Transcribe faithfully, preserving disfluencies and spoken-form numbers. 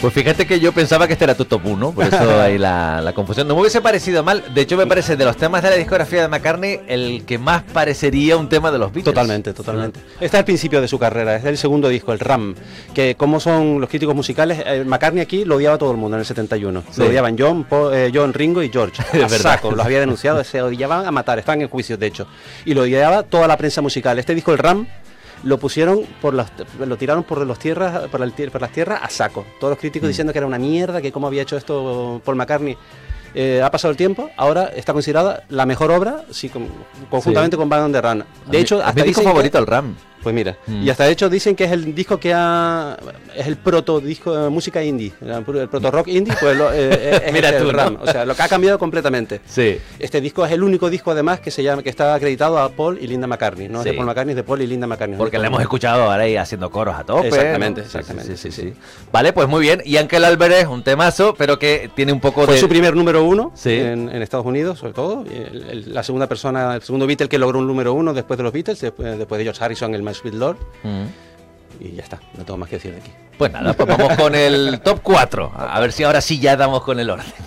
Pues fíjate que yo pensaba que este era tu top uno, por eso hay la, la confusión. No me hubiese parecido mal, de hecho me parece de los temas de la discografía de McCartney el que más parecería un tema de los Beatles. Totalmente, totalmente. Este es el principio de su carrera, es el segundo disco, el Ram, que como son los críticos musicales, eh, McCartney aquí lo odiaba todo el mundo en el setenta y uno. Sí. Lo odiaban John, Paul, eh, John, Ringo y George. A saco, los había denunciado, se odiaban a matar, estaban en juicios de hecho. Y lo odiaba toda la prensa musical. Este disco, el Ram, lo pusieron por las, lo tiraron por los tierras, por, el, por las tierras a saco. Todos los críticos mm. diciendo que era una mierda, que cómo había hecho esto Paul McCartney. Eh, ha pasado el tiempo, ahora está considerada la mejor obra, sí, con, conjuntamente sí. con Band on the Run. De a hecho, mí, hasta mi disco favorito, el Ram. Pues mira, mm. y hasta de hecho dicen que es el disco que ha... es el proto disco de música indie, el proto rock indie, pues lo, eh, es mira el, tú, el Ram, ¿no? o sea, lo que ha cambiado completamente. Sí. Este disco es el único disco además que se llama, que está acreditado a Paul y Linda McCartney, no sí. es de Paul McCartney, es de Paul y Linda McCartney. Porque le hemos escuchado ahora ahí haciendo coros a tope. Exactamente, ¿no? exactamente. Sí, sí, sí, sí, sí. Vale, pues muy bien. Y Uncle Albert es un temazo, pero que tiene un poco Fue de... su primer número uno sí. en, en Estados Unidos, sobre todo. El, el, la segunda persona, el segundo Beatle que logró un número uno después de los Beatles, después, después de George Harrison, el My Sweet Lord. Mm. Y ya está, no tengo más que decir de aquí. Pues nada, pues vamos con el top cuatro. A ver si ahora sí ya damos con el orden.